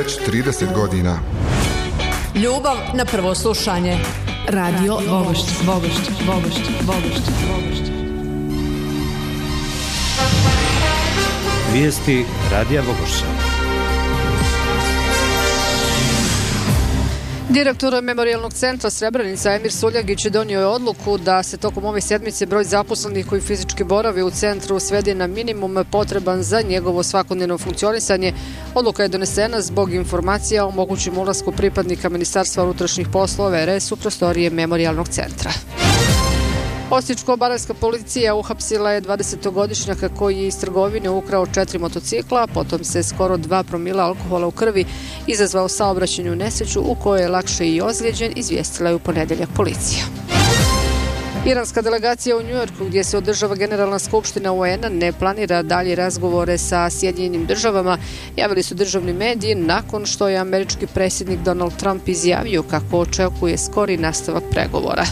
već 30 godina. Ljubav na prvo slušanje. Radio Vogošć. Vijesti Radija Vogošća. Direktor Memorijalnog centra Srebrenica Emir Suljagić donio je odluku da se tokom ove sedmice broj zaposlenih koji fizički borave u centru svede na minimum potreban za njegovo svakodnevno funkcionisanje. Odluka je donesena zbog informacija o mogućem ulasku pripadnika Ministarstva unutrašnjih poslova RS u prostorije Memorijalnog centra. Osječko-baranjska policija uhapsila je 20-godišnjaka koji je iz trgovine ukrao 4 motocikla, potom se skoro 2 promila alkohola u krvi izazvao saobraćajnu nesreću u kojoj je lakše i ozlijeđen, izvijestila je u ponedjeljak policija. Iranska delegacija u Njujorku, gdje se održava Generalna skupština UN-a, ne planira dalje razgovore sa Sjedinjenim državama, javili su državni mediji nakon što je američki predsjednik Donald Trump izjavio kako očekuje skori nastavak pregovora.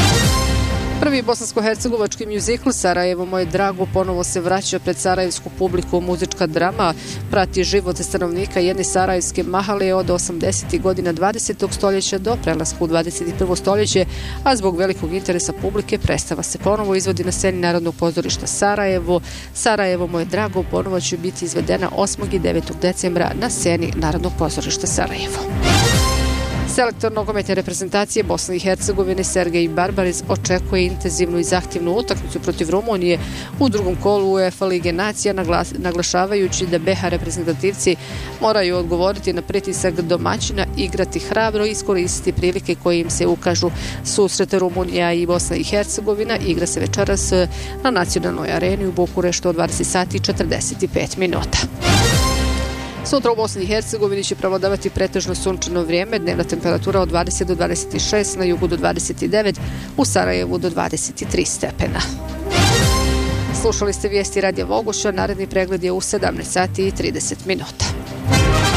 Prvi bosansko-hercegovački mjuzikl Sarajevo moje drago ponovo se vraća pred sarajevsku publiku. Muzička drama prati život stanovnika jedne sarajevske mahale od 80. godina 20. stoljeća do prelaska u 21. stoljeće, a zbog velikog interesa publike predstava se ponovo izvodi na sceni Narodnog pozorišta Sarajevo. Sarajevo moje drago ponovo će biti izvedena 8. i 9. decembra na sceni Narodnog pozorišta Sarajevo. Selektor nogometne reprezentacije Bosne i Hercegovine Sergej Barbarić očekuje intenzivnu i zahtjevnu utakmicu protiv Rumunije u drugom kolu UEFA Lige nacija, naglašavajući da BiH reprezentativci moraju odgovoriti na pritisak domaćina, igrati hrabro i iskoristiti prilike koje im se ukažu. Susret Rumunija i Bosna i Hercegovina igra se večeras na nacionalnoj areni u Bukureštu od 20 sati i 45 minuta. Sutra u Bosni i Hercegovini će prevladavati pretežno sunčano vrijeme, dnevna temperatura od 20 do 26, na jugu do 29, u Sarajevu do 23 stepena. Slušali ste vijesti Radija Vogošća, naredni pregled je u 17 sati i 30 minuta.